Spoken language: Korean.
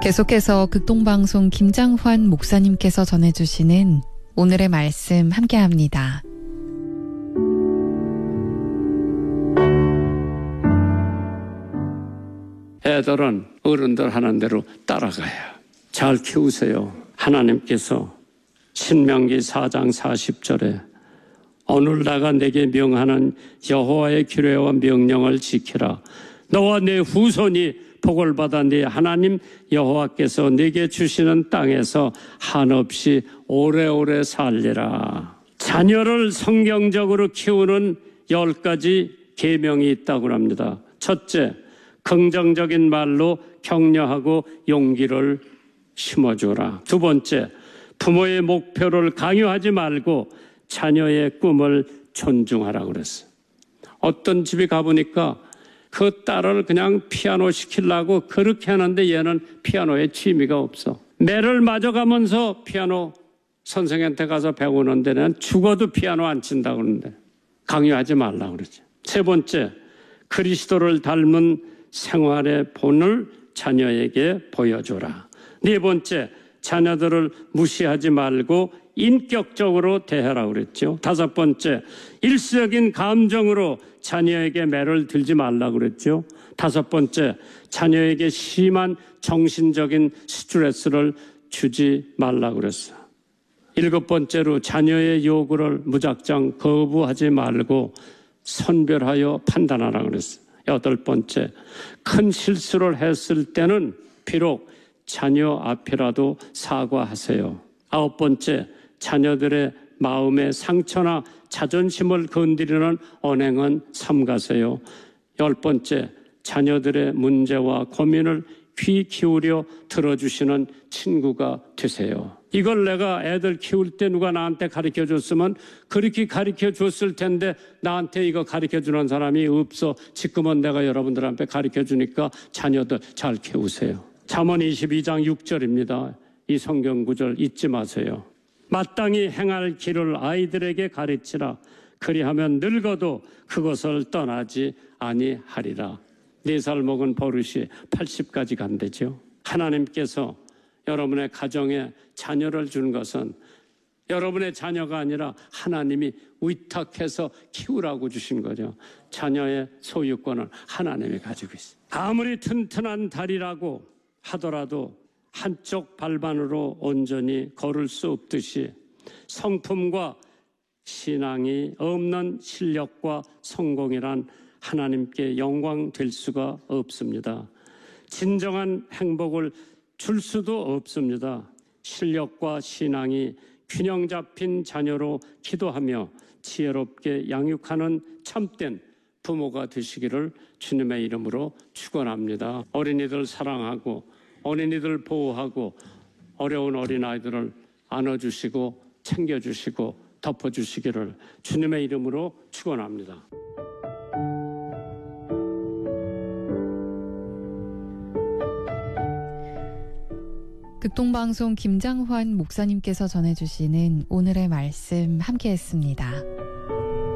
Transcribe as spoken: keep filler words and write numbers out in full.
계속해서 극동방송 김장환 목사님께서 전해주시는 오늘의 말씀 함께합니다. 애들은 어른들 하는 대로 따라가야 잘 키우세요. 하나님께서 신명기 사 장 사십 절에 오늘 내가 내게 명하는 여호와의 규례와 명령을 지키라. 너와 내 후손이 복을 받아 네 하나님 여호와께서 네게 주시는 땅에서 한없이 오래오래 살리라. 자녀를 성경적으로 키우는 열 가지 계명이 있다고 합니다. 첫째, 긍정적인 말로 격려하고 용기를 심어주라. 두 번째, 부모의 목표를 강요하지 말고 자녀의 꿈을 존중하라고 그랬어요. 어떤 집에 가보니까 그 딸을 그냥 피아노 시키려고 그렇게 하는데 얘는 피아노에 취미가 없어. 매를 맞아가면서 피아노 선생한테 가서 배우는 데는 죽어도 피아노 안 친다고 그러는데 강요하지 말라고 그러죠. 세 번째, 그리스도를 닮은 생활의 본을 자녀에게 보여줘라. 네 번째, 자녀들을 무시하지 말고 인격적으로 대하라고 그랬죠. 다섯 번째, 일시적인 감정으로 자녀에게 매를 들지 말라고 그랬죠. 다섯 번째, 자녀에게 심한 정신적인 스트레스를 주지 말라고 그랬어요. 일곱 번째로 자녀의 요구를 무작정 거부하지 말고 선별하여 판단하라고 그랬어요. 여덟 번째, 큰 실수를 했을 때는 비록 자녀 앞이라도 사과하세요. 아홉 번째, 자녀들의 마음의 상처나 자존심을 건드리는 언행은 삼가세요. 열 번째, 자녀들의 문제와 고민을 귀 기울여 들어주시는 친구가 되세요. 이걸 내가 애들 키울 때 누가 나한테 가르쳐 줬으면 그렇게 가르쳐 줬을 텐데 나한테 이거 가르쳐 주는 사람이 없어. 지금은 내가 여러분들한테 가르쳐 주니까 자녀들 잘 키우세요. 잠언 이십이 장 육 절입니다. 이 성경 구절 잊지 마세요. 마땅히 행할 길을 아이들에게 가르치라. 그리하면 늙어도 그것을 떠나지 아니하리라. 네 살 먹은 버릇이 팔십까지 간대죠. 하나님께서 여러분의 가정에 자녀를 주는 것은 여러분의 자녀가 아니라 하나님이 위탁해서 키우라고 주신 거죠. 자녀의 소유권을 하나님이 가지고 있어요. 아무리 튼튼한 다리라고 하더라도 한쪽 발만으로 온전히 걸을 수 없듯이 성품과 신앙이 없는 실력과 성공이란 하나님께 영광 될 수가 없습니다. 진정한 행복을 줄 수도 없습니다. 실력과 신앙이 균형 잡힌 자녀로 기도하며 지혜롭게 양육하는 참된 부모가 되시기를 주님의 이름으로 축원합니다. 어린이들 사랑하고 어린이들 보호하고 어려운 어린아이들을 안아주시고 챙겨주시고 덮어주시기를 주님의 이름으로 축원합니다. 극동방송 김장환 목사님께서 전해주시는 오늘의 말씀 함께했습니다.